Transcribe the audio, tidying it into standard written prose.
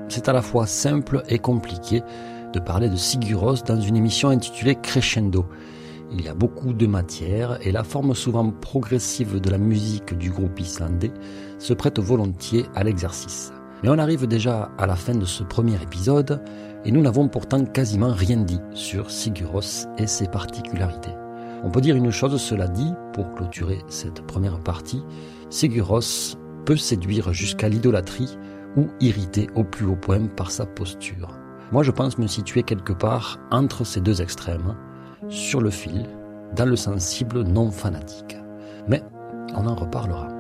c'est à la fois simple et compliqué de parler de Sigur Rós dans une émission intitulée Crescendo. Il y a beaucoup de matière et la forme souvent progressive de la musique du groupe islandais se prête volontiers à l'exercice. Mais on arrive déjà à la fin de ce premier épisode et nous n'avons pourtant quasiment rien dit sur Sigur Rós et ses particularités. On peut dire une chose, cela dit, pour clôturer cette première partie, Sigur Rós peut séduire jusqu'à l'idolâtrie ou irriter au plus haut point par sa posture. Moi je pense me situer quelque part entre ces deux extrêmes, sur le fil, dans le sensible non fanatique. Mais on en reparlera.